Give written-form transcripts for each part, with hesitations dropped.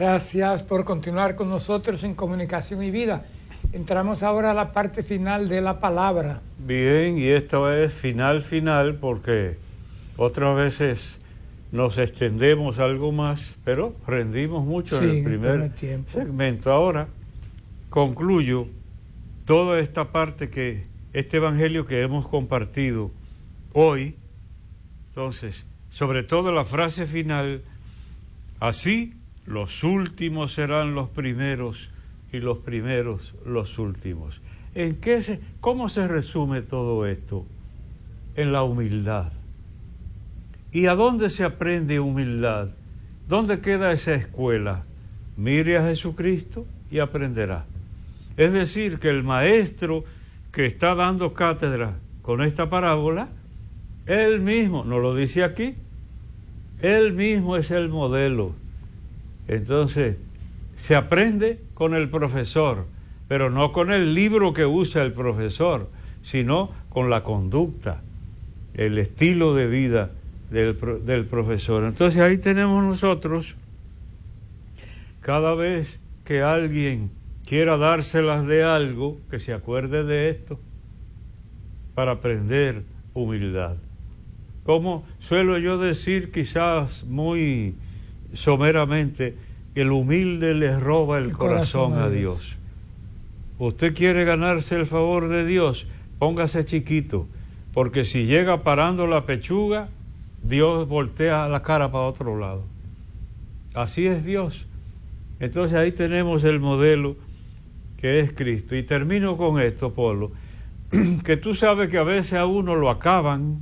Gracias por continuar con nosotros en Comunicación y Vida. Entramos ahora a la parte final de la palabra. Bien, y esta es final porque otras veces nos extendemos algo más, pero rendimos mucho en el primer segmento. Ahora concluyo toda esta parte este evangelio que hemos compartido hoy. Entonces, sobre todo la frase final: así los últimos serán los primeros y los primeros los últimos. ¿Cómo se resume todo esto? En la humildad. ¿Y a dónde se aprende humildad? ¿Dónde queda esa escuela? Mire a Jesucristo y aprenderá. Es decir, que el maestro que está dando cátedra con esta parábola, él mismo, ¿no lo dice aquí? Él mismo es el modelo. Entonces, se aprende con el profesor, pero no con el libro que usa el profesor, sino con la conducta, el estilo de vida del profesor. Entonces ahí tenemos nosotros, cada vez que alguien quiera dárselas de algo, que se acuerde de esto, para aprender humildad. Como suelo yo decir, quizás muy someramente, el humilde le roba el corazón a Dios. Usted quiere ganarse el favor de Dios, póngase chiquito, porque si llega parando la pechuga, Dios voltea la cara para otro lado. Así es Dios. Entonces ahí tenemos el modelo que es Cristo. Y termino con esto, Polo, que tú sabes que a veces a uno lo acaban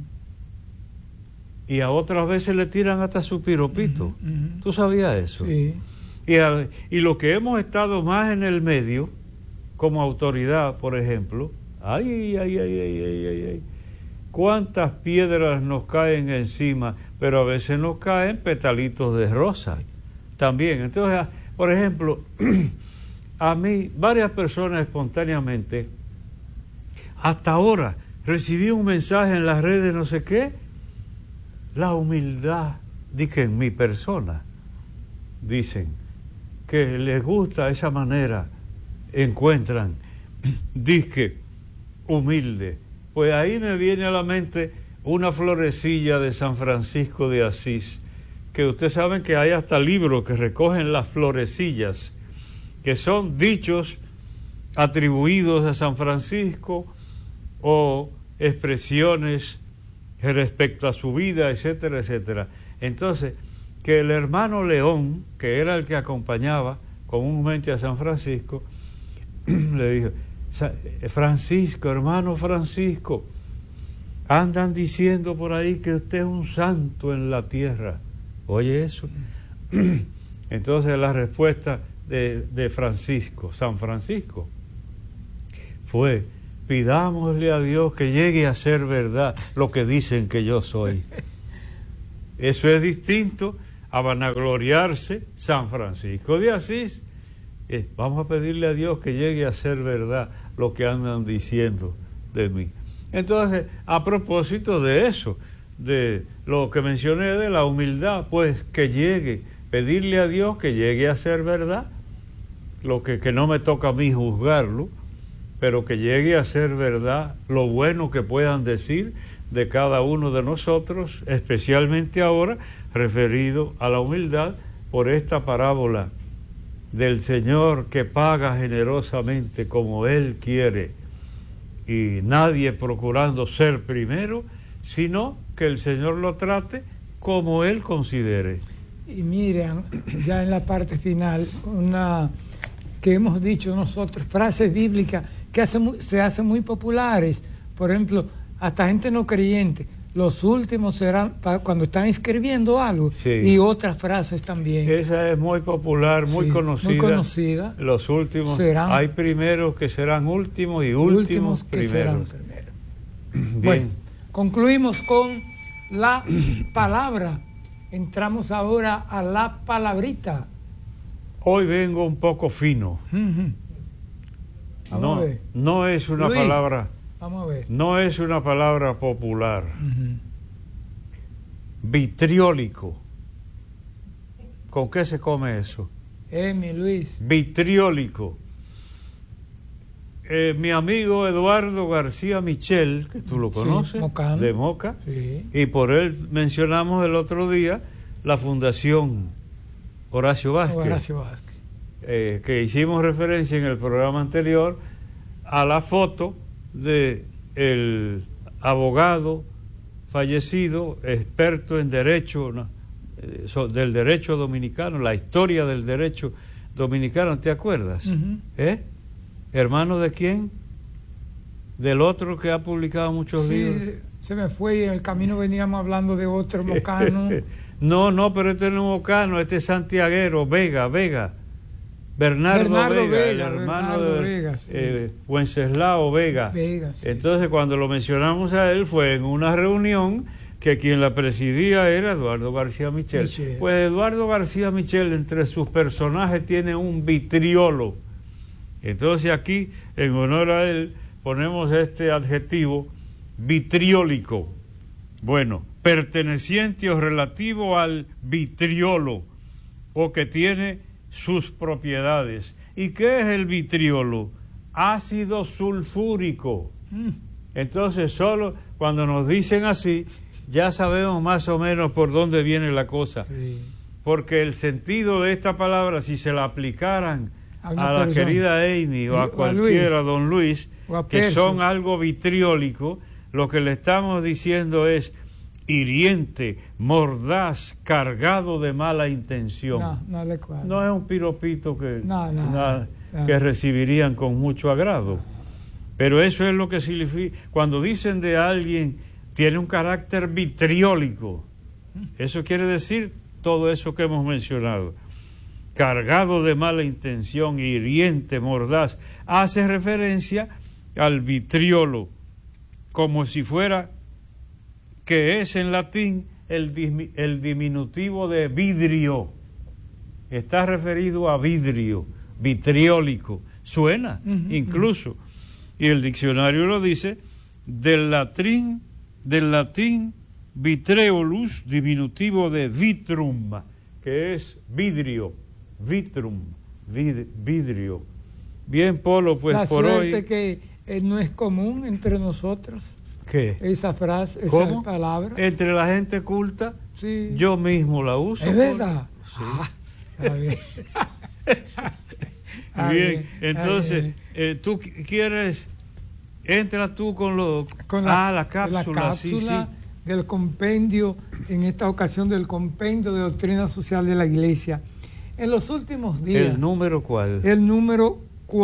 y a otras veces le tiran hasta su piropito. ¿Tú sabías eso? Sí. Y lo que hemos estado más en el medio, como autoridad, por ejemplo, ay, cuántas piedras nos caen encima, pero a veces nos caen petalitos de rosa también. Entonces, por ejemplo, a mí, varias personas espontáneamente, hasta ahora, recibí un mensaje en las redes, no sé qué, la humildad, dije, en mi persona, dicen que les gusta esa manera, encuentran, dije, humilde. Pues ahí me viene a la mente una florecilla de San Francisco de Asís, que ustedes saben que hay hasta libros que recogen las florecillas, que son dichos atribuidos a San Francisco o expresiones respecto a su vida, etcétera, etcétera. Entonces, que el hermano León, que era el que acompañaba comúnmente a San Francisco, le dijo: Francisco, hermano Francisco, andan diciendo por ahí que usted es un santo en la tierra. Oye eso. Entonces la respuesta de Francisco, San Francisco, fue: pidámosle a Dios que llegue a ser verdad lo que dicen que yo soy. Eso es distinto a vanagloriarse San Francisco de Asís. Vamos a pedirle a Dios que llegue a ser verdad lo que andan diciendo de mí. Entonces, a propósito de eso, de lo que mencioné de la humildad, pues que llegue, pedirle a Dios que llegue a ser verdad, lo que no me toca a mí juzgarlo, pero que llegue a ser verdad lo bueno que puedan decir de cada uno de nosotros, especialmente ahora referido a la humildad por esta parábola del Señor que paga generosamente como Él quiere, y nadie procurando ser primero, sino que el Señor lo trate como Él considere. Y miren, ya en la parte final, una que hemos dicho nosotros, frases bíblicas que se hacen muy populares. Por ejemplo, hasta gente no creyente: los últimos serán, cuando están escribiendo algo, sí. Y otras frases también. Esa es muy popular, muy, sí, conocida. Muy conocida. Los últimos serán, hay primeros que serán últimos y últimos que primeros. Serán primeros. Bien. Bueno, concluimos con la palabra. Entramos ahora a la palabrita. Hoy vengo un poco fino. No es una Luis, palabra. Vamos a ver. No es una palabra popular. Vitriólico. ¿Con qué se come eso? Mi Luis. Vitriólico. Mi amigo Eduardo García Michel, que tú lo conoces, de Moca, y por él mencionamos el otro día la Fundación Horacio Vázquez, que hicimos referencia en el programa anterior a la foto de el abogado fallecido, experto en derecho, del derecho dominicano, la historia del derecho dominicano, ¿te acuerdas? ¿Hermano de quién? Del otro que ha publicado muchos libros. Se me fue y en el camino veníamos hablando de otro mocano. No, pero este no es mocano, este es santiaguero, Vega. Bernardo Vega, el hermano de Wenceslao Vega. Entonces, cuando lo mencionamos a él, fue en una reunión que quien la presidía era Eduardo García Michel. Pues Eduardo García Michel, entre sus personajes, tiene un vitriolo. Entonces aquí, en honor a él, ponemos este adjetivo vitriólico. Bueno, perteneciente o relativo al vitriolo, o que tiene sus propiedades. ¿Y qué es el vitriolo? Ácido sulfúrico. Entonces, solo cuando nos dicen así, ya sabemos más o menos por dónde viene la cosa. Porque el sentido de esta palabra, si se la aplicaran a la querida Amy o a cualquiera, don Luis, que son algo vitriólico, lo que le estamos diciendo es hiriente, mordaz, cargado de mala intención. No es un piropito que recibirían con mucho agrado. Pero eso es lo que significa. Cuando dicen de alguien tiene un carácter vitriólico, eso quiere decir todo eso que hemos mencionado. Cargado de mala intención, hiriente, mordaz, hace referencia al vitriolo, como si fuera, que es en latín el diminutivo de vidrio. Está referido a vidrio, vitriólico. Suena, incluso. Y el diccionario lo dice, del latín vitreolus, diminutivo de vitrum, que es vidrio. Vitrum, vidrio. Bien, Polo, pues por hoy... La suerte que no es común entre nosotros. ¿Qué? Esa frase, ¿Cómo? esa palabra. Entre la gente culta, yo mismo la uso. ¿Es verdad? Sí. Está bien. Bien, entonces, tú quieres... Entra tú con la cápsula, sí. Del compendio, en esta ocasión del compendio de doctrina social de la Iglesia. En los últimos días... ¿El número cuál? El número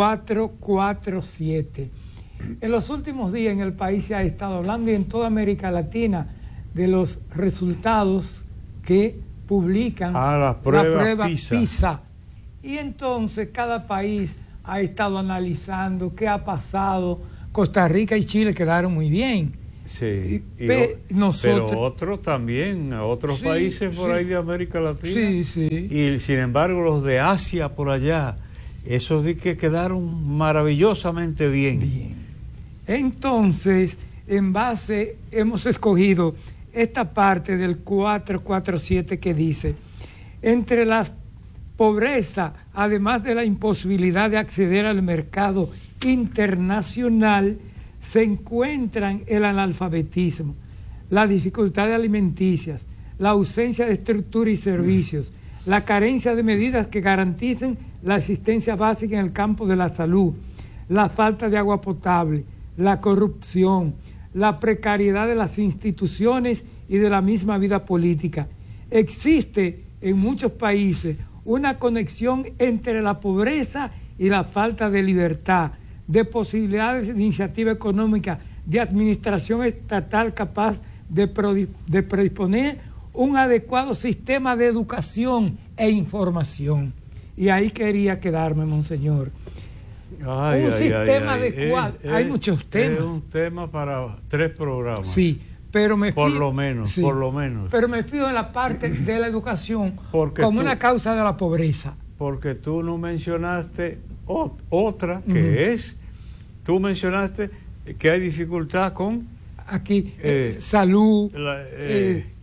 447. En los últimos días en el país se ha estado hablando, y en toda América Latina, de los resultados que publican la prueba PISA. Y entonces cada país ha estado analizando qué ha pasado. Costa Rica y Chile quedaron muy bien. Sí, nosotros, pero otros también, otros países por ahí de América Latina. Y sin embargo los de Asia por allá, esos de que quedaron maravillosamente bien. Entonces, en base, hemos escogido esta parte del 447 que dice, entre las pobreza, además de la imposibilidad de acceder al mercado internacional, se encuentran el analfabetismo, las dificultades alimenticias, la ausencia de estructura y servicios, la carencia de medidas que garanticen la asistencia básica en el campo de la salud, la falta de agua potable, la corrupción, la precariedad de las instituciones y de la misma vida política. Existe en muchos países una conexión entre la pobreza y la falta de libertad, de posibilidades de iniciativa económica, de administración estatal capaz de predisponer un adecuado sistema de educación e información. Y ahí quería quedarme, monseñor. Un sistema adecuado. Hay muchos temas. Es un tema para 3 programas. Sí, pero me por lo menos. Pero me fijo en la parte de la educación como una causa de la pobreza. Porque tú no mencionaste otra que es, tú mencionaste que hay dificultad con aquí salud,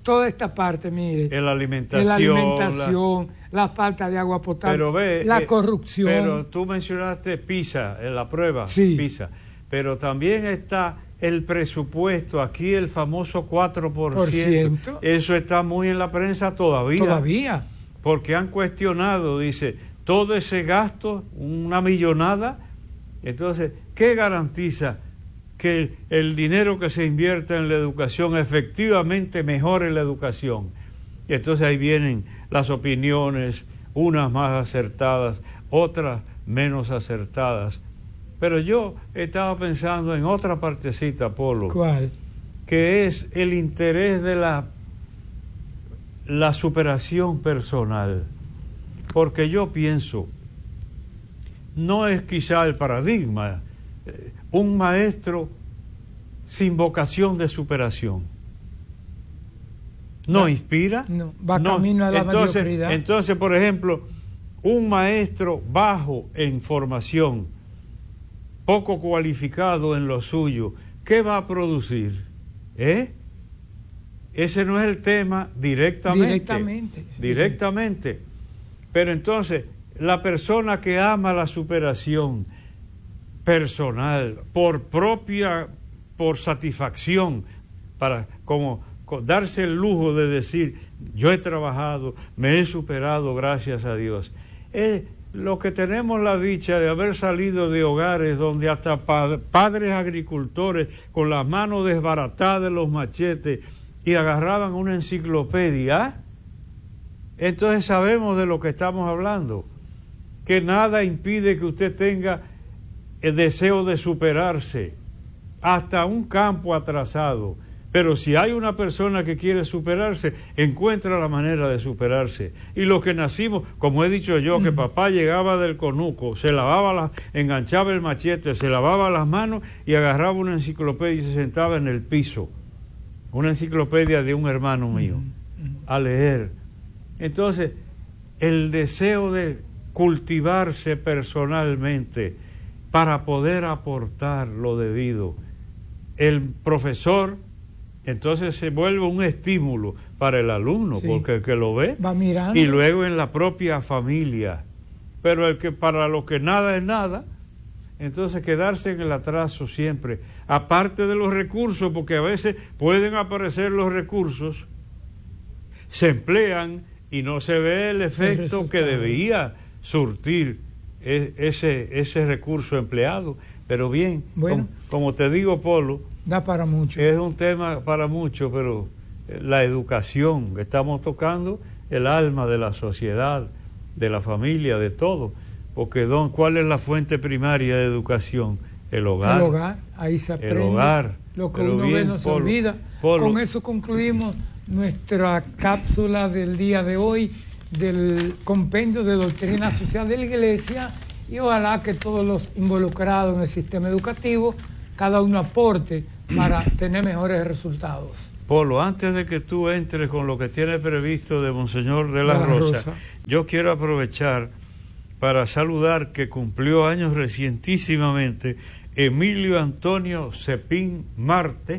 toda esta parte, mire. La alimentación, la falta de agua potable, pero la corrupción. Pero tú mencionaste PISA, en la prueba, sí. PISA. Pero también está el presupuesto, aquí el famoso 4%. Eso está muy en la prensa todavía. Todavía. Porque han cuestionado, dice, todo ese gasto, una millonada. Entonces, ¿qué garantiza que el dinero que se invierta en la educación efectivamente mejore la educación? Y entonces ahí vienen las opiniones, unas más acertadas, otras menos acertadas. Pero yo estaba pensando en otra partecita, Polo. ¿Cuál? Que es el interés de la superación personal. Porque yo pienso, no es quizá el paradigma, un maestro sin vocación de superación. ¿No inspira? No, va camino a la mediocridad. Entonces, por ejemplo, un maestro bajo en formación, poco cualificado en lo suyo, ¿qué va a producir? Ese no es el tema directamente. Directamente. Sí. Pero entonces, la persona que ama la superación personal, por satisfacción, para como darse el lujo de decir, yo he trabajado, me he superado, gracias a Dios. Lo que tenemos la dicha de haber salido de hogares donde hasta padres agricultores con las manos desbaratadas de los machetes y agarraban una enciclopedia, entonces sabemos de lo que estamos hablando, que nada impide que usted tenga el deseo de superarse, hasta un campo atrasado. Pero si hay una persona que quiere superarse, encuentra la manera de superarse. Y los que nacimos, como he dicho yo, que papá llegaba del conuco, se lavaba enganchaba el machete, se lavaba las manos y agarraba una enciclopedia y se sentaba en el piso. Una enciclopedia de un hermano mío, a leer. Entonces, el deseo de cultivarse personalmente para poder aportar lo debido. El profesor entonces se vuelve un estímulo para el alumno, sí, porque el que lo ve va mirando, y luego en la propia familia. Pero el que para lo que nada es nada, entonces quedarse en el atraso siempre, aparte de los recursos, porque a veces pueden aparecer los recursos, se emplean y no se ve el efecto que debía surtir ese recurso empleado. Pero bien, bueno, como te digo, Polo, da para mucho. Es un tema para mucho, pero la educación, estamos tocando el alma de la sociedad, de la familia, de todo. Porque, ¿cuál es la fuente primaria de educación? El hogar. El hogar, ahí se aprende. El hogar. Lo que uno ve no se olvida. Con eso concluimos nuestra cápsula del día de hoy, del compendio de doctrina social de la Iglesia, y ojalá que todos los involucrados en el sistema educativo, cada uno aporte para tener mejores resultados. Polo, antes de que tú entres con lo que tiene previsto de Monseñor de la Rosa, yo quiero aprovechar para saludar que cumplió años recientísimamente Emilio Antonio Cepín Marte,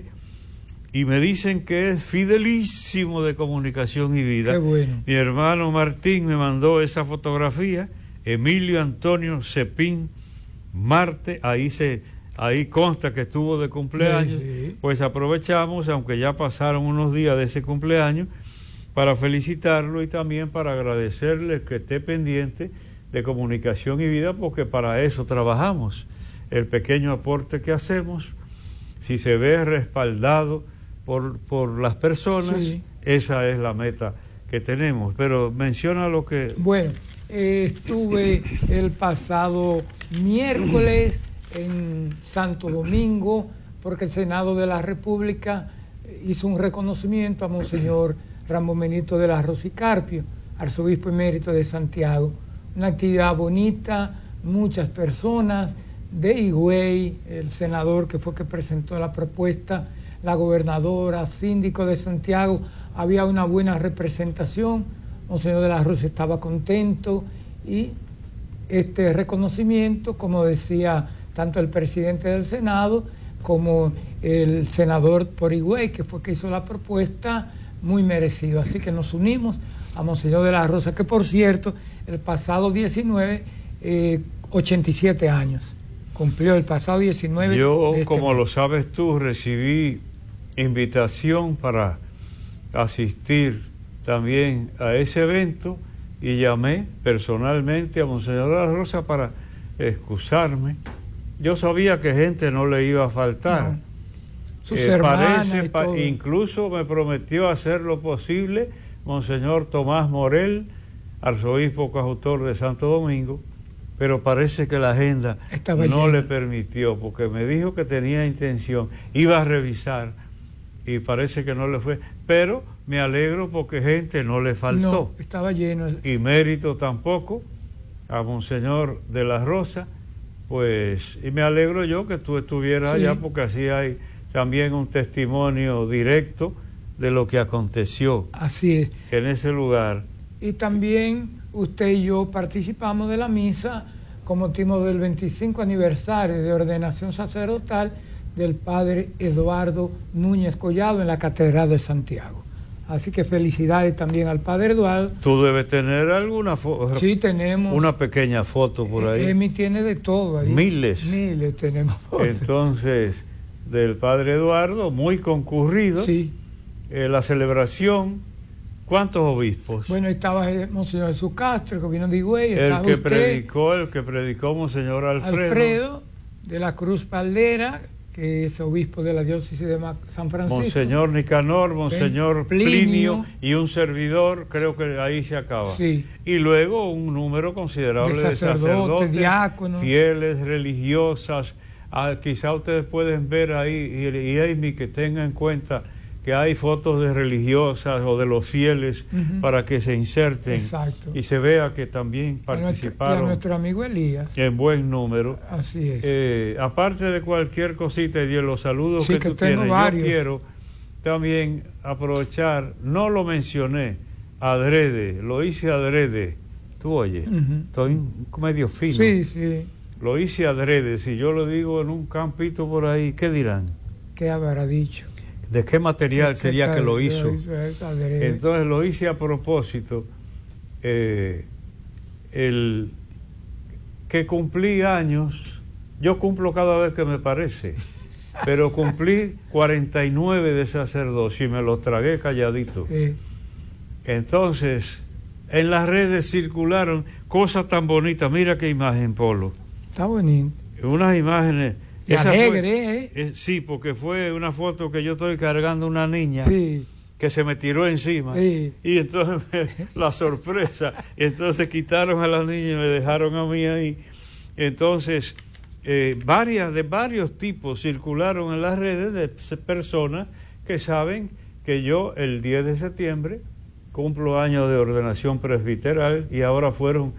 y me dicen que es fidelísimo de Comunicación y Vida. Qué bueno. Mi hermano Martín me mandó esa fotografía, Emilio Antonio Cepín Marte, ahí consta que estuvo de cumpleaños. Sí. Pues aprovechamos, aunque ya pasaron unos días de ese cumpleaños, para felicitarlo y también para agradecerle que esté pendiente de Comunicación y Vida, porque para eso trabajamos. El pequeño aporte que hacemos, si se ve respaldado por las personas, sí, esa es la meta que tenemos. Pero menciona lo que... Bueno, estuve el pasado miércoles en Santo Domingo, porque el Senado de la República hizo un reconocimiento a Monseñor Ramón Benito de la Rosa y Carpio, arzobispo emérito de Santiago. Una actividad bonita, muchas personas de Higüey, el senador que fue que presentó la propuesta, la gobernadora, síndico de Santiago, había una buena representación. Monseñor de la Rosa estaba contento, y este reconocimiento, como decía tanto el presidente del Senado como el senador por Higüey, que fue que hizo la propuesta, muy merecido. Así que nos unimos a Monseñor de la Rosa, que por cierto, el pasado 19, 87 años. Cumplió el pasado 19. Yo, como lo sabes tú, recibí invitación para asistir también a ese evento y llamé personalmente a Monseñor de la Rosa para excusarme. Yo sabía que gente no le iba a faltar. No. Sus hermanas y todo. Incluso me prometió hacer lo posible Monseñor Tomás Morel, arzobispo coautor de Santo Domingo, pero parece que la agenda no le permitió, porque me dijo que tenía intención, iba a revisar y parece que no le fue, pero me alegro porque gente no le faltó. No, estaba lleno. Y mérito tampoco a Monseñor de la Rosa, pues, y me alegro yo que tú estuvieras allá, porque así hay también un testimonio directo de lo que aconteció. Así es. En ese lugar. Y también usted y yo participamos de la misa con motivo del 25 aniversario de ordenación sacerdotal del padre Eduardo Núñez Collado en la Catedral de Santiago. Así que felicidades también al padre Eduardo. Tú debes tener alguna foto. Sí, tenemos. Una pequeña foto por ahí. Emi tiene de todo ahí. Miles tenemos fotos. Entonces, del padre Eduardo, muy concurrido. Sí. La celebración, ¿cuántos obispos? Bueno, estaba Monseñor Jesús Castro, que vino de Higüey, el que predicó Monseñor Alfredo de la Cruz Paldera, que es obispo de la diócesis de San Francisco. Monseñor Nicanor, Monseñor Plinio y un servidor, creo que ahí se acaba. Sí. Y luego un número considerable de sacerdotes, diáconos, fieles, religiosas. Quizá ustedes pueden ver ahí, y Amy, que tenga en cuenta que hay fotos de religiosas o de los fieles para que se inserten. Exacto. Y se vea que también participaron. Y a nuestro amigo Elías. En buen número. Así es. Aparte de cualquier cosita y de los saludos que tú tengo tienes, varios. Yo quiero también aprovechar, no lo mencioné, adrede, lo hice adrede. Tú oyes, estoy medio fino. Sí, sí. Lo hice adrede, si yo lo digo en un campito por ahí, ¿qué dirán? ¿Qué habrá dicho? ¿De qué material sería que lo hizo? Entonces lo hice a propósito, el que cumplí años, yo cumplo cada vez que me parece, pero cumplí 49 de sacerdocio y me los tragué calladito. Sí. Entonces, en las redes circularon cosas tan bonitas, mira qué imagen, Polo. Está bonito. Unas imágenes... Y alegre, sí, porque fue una foto que yo estoy cargando una niña que se me tiró encima. Sí. Y entonces la sorpresa, entonces quitaron a la niña y me dejaron a mí ahí. Entonces, de varios tipos circularon en las redes de personas que saben que yo el 10 de septiembre cumplo años de ordenación presbiteral y ahora fueron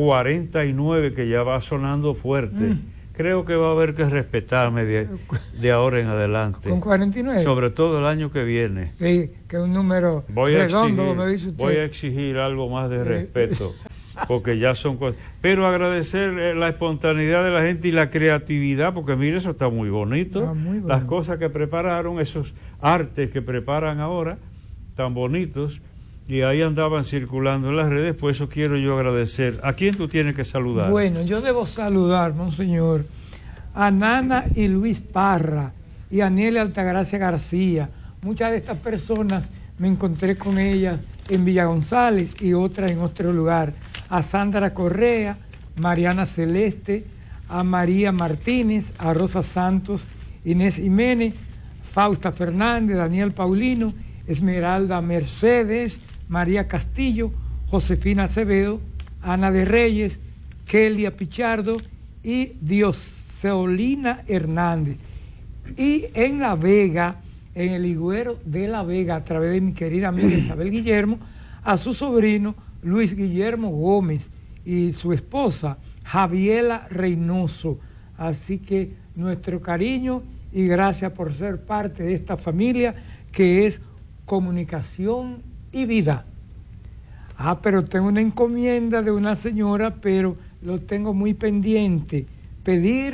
49, que ya va sonando fuerte. Creo que va a haber que respetarme de ahora en adelante. ¿Con 49? Sobre todo el año que viene. Sí, que es un número redondo, me dice usted. Voy a exigir algo más de respeto, porque ya son cosas. Pero agradecer la espontaneidad de la gente y la creatividad, porque mire, eso está muy bonito. Muy bueno. Las cosas que prepararon, esos artes que preparan ahora, tan bonitos, y ahí andaban circulando en las redes, por eso quiero yo agradecer. ¿A quién tú tienes que saludar? Bueno, yo debo saludar, monseñor, a Nana y Luis Parra y a Niele Altagracia García. Muchas de estas personas me encontré con ellas en Villa González y otras en otro lugar. A Sandra Correa, Mariana Celeste, a María Martínez, a Rosa Santos, Inés Jiménez, Fausta Fernández, Daniel Paulino, Esmeralda Mercedes, María Castillo, Josefina Acevedo, Ana de Reyes, Kelia Pichardo y Dioselina Hernández. Y en La Vega, en el Higüero de La Vega, a través de mi querida amiga Isabel Guillermo, a su sobrino Luis Guillermo Gómez y su esposa Javiela Reynoso. Así que nuestro cariño y gracias por ser parte de esta familia que es Comunicación y Vida. Pero tengo una encomienda de una señora, pero lo tengo muy pendiente. Pedir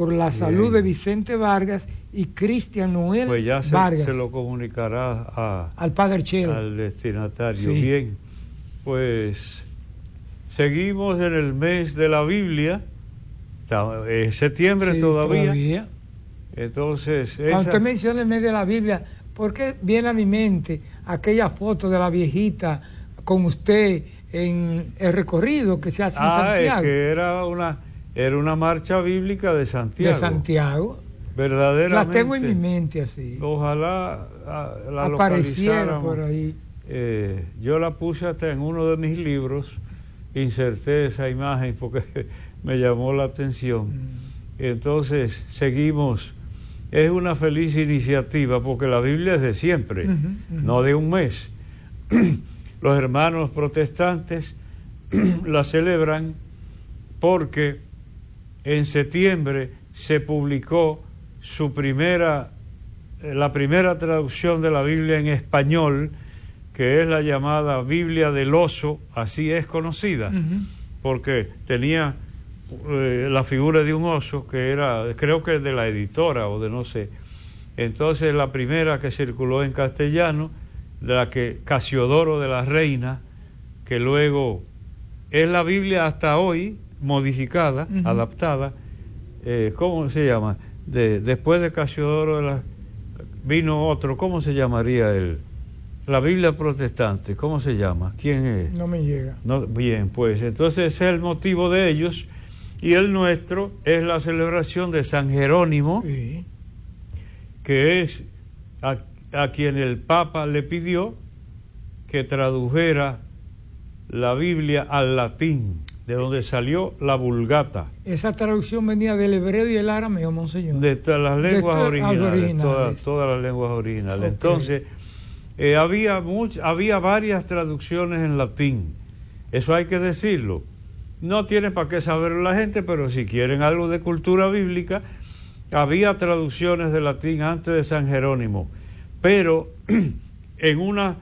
por la salud de Vicente Vargas y Cristian Noel pues ya Vargas. Se lo comunicará al Padre Chelo, al destinatario. Sí. Bien, pues seguimos en el mes de la Biblia, septiembre Sí, todavía. Entonces, cuando usted menciona el mes de la Biblia, ¿por qué viene a mi mente aquella foto de la viejita con usted en el recorrido que se hace en Santiago? Es que era una marcha bíblica de Santiago. De Santiago. Verdaderamente. La tengo en mi mente así. Ojalá la apareciera localizáramos. por ahí. Yo la puse hasta en uno de mis libros, inserté esa imagen porque me llamó la atención. Entonces, seguimos. Es una feliz iniciativa porque la Biblia es de siempre, no de un mes. Los hermanos protestantes la celebran porque en septiembre se publicó la primera traducción de la Biblia en español, que es la llamada Biblia del Oso, así es conocida, porque tenía la figura de un oso, que era, creo que de la editora o de no sé. Entonces la primera que circuló en castellano, de la que Casiodoro de la Reina, que luego es la Biblia hasta hoy modificada, adaptada, ¿cómo se llama? Después de Casiodoro de la vino otro, ¿cómo se llamaría él? La Biblia protestante, ¿cómo se llama? ¿Quién es? No me llega. No, bien, pues entonces ese es el motivo de ellos, y el nuestro es la celebración de San Jerónimo, Sí. que es a quien el Papa le pidió que tradujera la Biblia al latín, de donde salió la Vulgata. Esa traducción venía del hebreo y el arameo, monseñor. De todas las lenguas originales, originales. todas las lenguas originales. Okay. Entonces, había varias traducciones en latín, eso hay que decirlo. No tiene para qué saberlo la gente, pero si quieren algo de cultura bíblica, había traducciones de latín antes de San Jerónimo, pero en una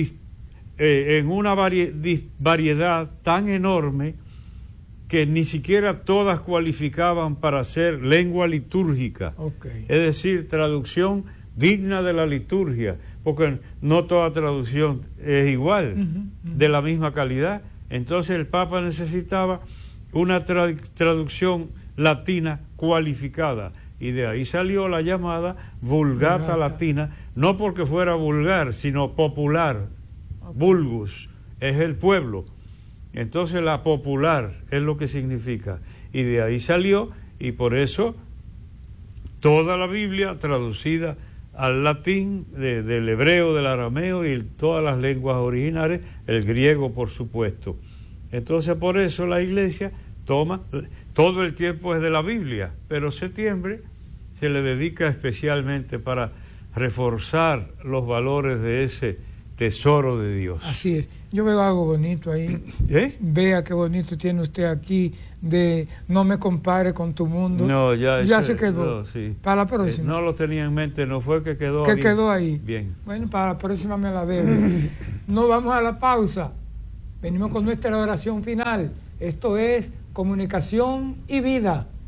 variedad tan enorme que ni siquiera todas cualificaban para ser lengua litúrgica. Okay. Es decir, traducción digna de la liturgia, porque no toda traducción es igual, de la misma calidad. Entonces el Papa necesitaba una traducción latina cualificada, y de ahí salió la llamada Vulgata Latina, no porque fuera vulgar, sino popular. Vulgus es el pueblo, entonces la popular es lo que significa, y de ahí salió, y por eso toda la Biblia traducida al latín, del hebreo, del arameo y todas las lenguas originales, el griego por supuesto. Entonces por eso la Iglesia toma, todo el tiempo es de la Biblia, pero septiembre se le dedica especialmente para reforzar los valores de ese tesoro de Dios. Así es. Yo veo algo bonito ahí. Vea qué bonito tiene usted aquí de no me compare con tu mundo. No, ya se quedó. No, sí. Para la próxima. No lo tenía en mente, no fue que quedó ahí. Que quedó ahí. Bien. Bueno, para la próxima me la debo. Nos vamos a la pausa. Venimos con nuestra oración final. Esto es Comunicación y Vida.